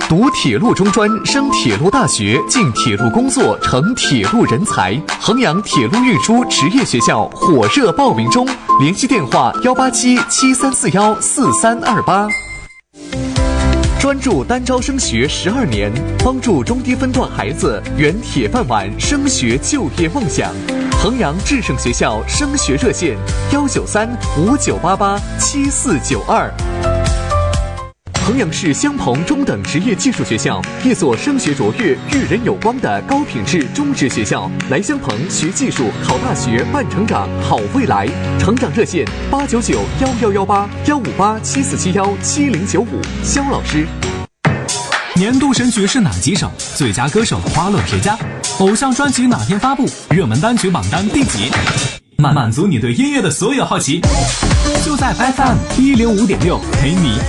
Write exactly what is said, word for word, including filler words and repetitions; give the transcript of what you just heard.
读铁路中专，升铁路大学，进铁路工作，成铁路人才。衡阳铁路运输职业学校火热报名中，联系电话幺八七七三四幺四三二八。专注单招升学十二年，帮助中低分段孩子圆铁饭碗升学就业梦想。衡阳智胜学校升学热线：幺九三五九八八七四九二。衡阳市襄鹏中等职业技术学校，一所升学卓越、育人有光的高品质中职学校。来襄鹏学技术、考大学、办成长、好未来。成长热线：八九九幺幺幺八幺五八七四七幺七零九五。肖老师。 年度神曲是哪几首？最佳歌手花落谁家？偶像专辑哪天发布？热门单曲榜单第几？满满足你对音乐的所有好奇，就在 F M 一零五点六陪你